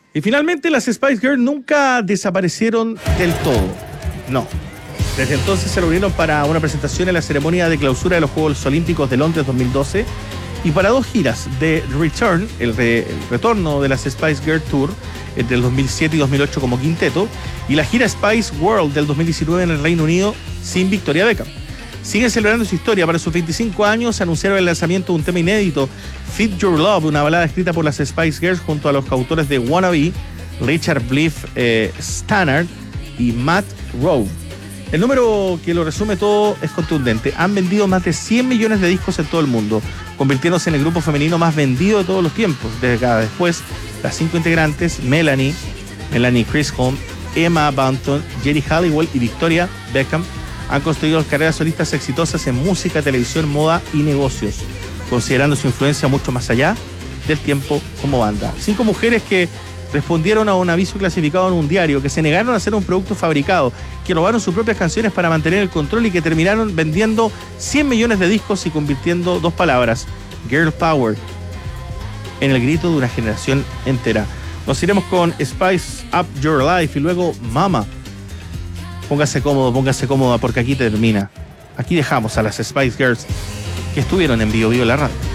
Y finalmente las Spice Girls nunca desaparecieron del todo. No. Desde entonces se reunieron para una presentación en la ceremonia de clausura de los Juegos Olímpicos de Londres 2012 y para 2 giras de Return, el retorno de las Spice Girl Tour entre el 2007 y 2008 como quinteto, y la gira Spice World del 2019 en el Reino Unido sin Victoria Beckham. Siguen celebrando su historia. Para sus 25 años anunciaron el lanzamiento de un tema inédito, Fit Your Love, una balada escrita por las Spice Girls junto a los autores de Wannabe, Richard Blythe Stannard y Matt Rowe. El número que lo resume todo es contundente. Han vendido más de 100 millones de discos en todo el mundo, convirtiéndose en el grupo femenino más vendido de todos los tiempos. Después, las 5 integrantes, Melanie Chisholm, Emma Bunton, Geri Halliwell y Victoria Beckham, han construido carreras solistas exitosas en música, televisión, moda y negocios, considerando su influencia mucho más allá del tiempo como banda. 5 mujeres que respondieron a un aviso clasificado en un diario, que se negaron a hacer un producto fabricado, que robaron sus propias canciones para mantener el control y que terminaron vendiendo 100 millones de discos y convirtiendo 2 palabras, Girl Power, en el grito de una generación entera. Nos iremos con Spice Up Your Life y luego Mama. Póngase cómodo, póngase cómoda, porque aquí termina. Aquí dejamos a las Spice Girls que estuvieron en Bio Bio la radio.